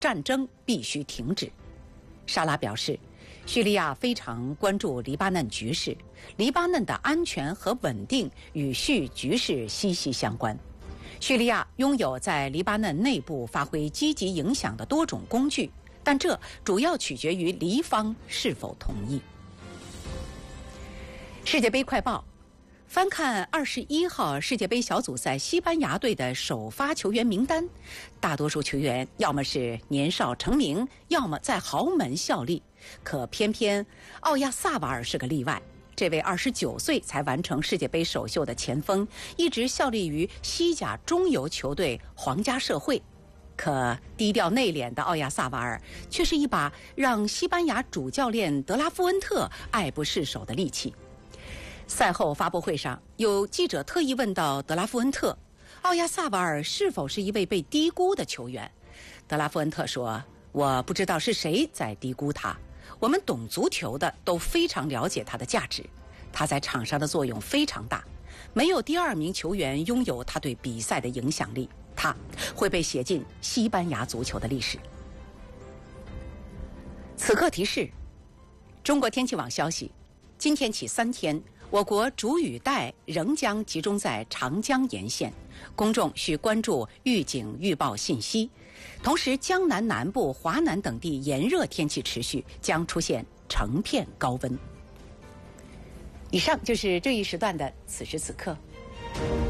战争必须停止。沙拉表示，叙利亚非常关注黎巴嫩局势，黎巴嫩的安全和稳定与叙局势息息相关。叙利亚拥有在黎巴嫩内部发挥积极影响的多种工具，但这主要取决于黎方是否同意。世界杯快报，翻看21号世界杯小组赛西班牙队的首发球员名单，大多数球员要么是年少成名，要么在豪门效力，可偏偏奥亚萨瓦尔是个例外。这位29岁才完成世界杯首秀的前锋，一直效力于西甲中游球队皇家社会。可低调内敛的奥亚萨瓦尔却是一把让西班牙主教练德拉夫恩特爱不释手的利器。赛后发布会上，有记者特意问到德拉夫恩特，奥亚萨瓦尔是否是一位被低估的球员？德拉夫恩特说，我不知道是谁在低估他，我们懂足球的都非常了解他的价值，他在场上的作用非常大，没有第二名球员拥有他对比赛的影响力，他会被写进西班牙足球的历史。此刻提示，中国天气网消息，今天起3天，我国主雨带仍将集中在长江沿线，公众需关注预警预报信息。同时，江南南部、华南等地炎热天气持续，将出现成片高温。以上就是这一时段的此时此刻。